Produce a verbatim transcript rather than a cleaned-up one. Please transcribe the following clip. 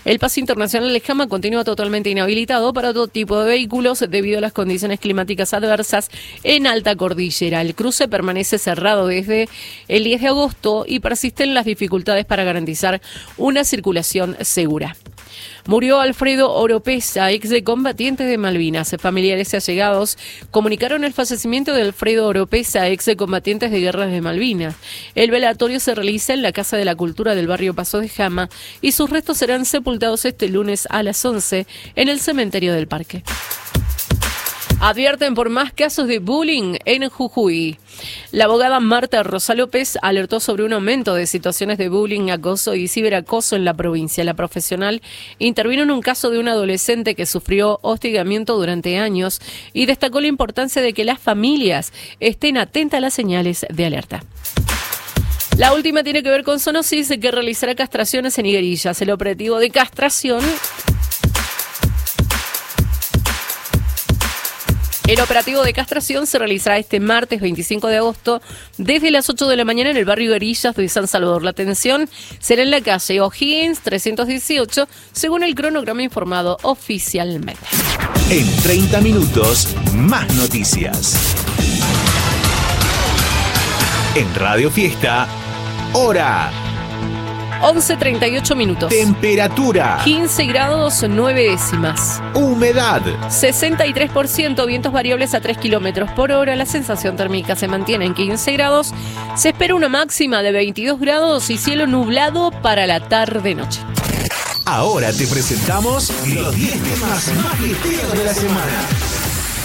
El paso internacional Lejama continúa totalmente inhabilitado para todo tipo de vehículos debido a las condiciones climáticas adversas en alta cordillera. El cruce permanece cerrado desde el diez de agosto y persisten las dificultades para garantizar una circulación segura. Murió Alfredo Oropesa, excombatiente de Malvinas. Familiares y allegados comunicaron el fallecimiento de Alfredo Oropesa, excombatientes de guerras de Malvinas. El velatorio se realiza en la Casa de la Cultura del barrio Paso de Jama y sus restos serán sepultados este lunes a las once en el cementerio del Parque. Advierten por más casos de bullying en Jujuy. La abogada Marta Rosa López alertó sobre un aumento de situaciones de bullying, acoso y ciberacoso en la provincia. La profesional intervino en un caso de un adolescente que sufrió hostigamiento durante años y destacó la importancia de que las familias estén atentas a las señales de alerta. La última tiene que ver con Sonosis, que realizará castraciones en higuerillas. El operativo de castración... El operativo de castración se realizará este martes veinticinco de agosto desde las ocho de la mañana en el barrio Higuerillas de San Salvador. La atención será en la calle O'Higgins trescientos dieciocho, según el cronograma informado oficialmente. En treinta minutos, más noticias. En Radio Fiesta, hora. once treinta y ocho minutos. Temperatura. quince grados nueve décimas. Humedad. sesenta y tres por ciento, vientos variables a tres kilómetros por hora. La sensación térmica se mantiene en quince grados. Se espera una máxima de veintidós grados y cielo nublado para la tarde-noche. Ahora te presentamos los diez temas más fiesteros de la semana.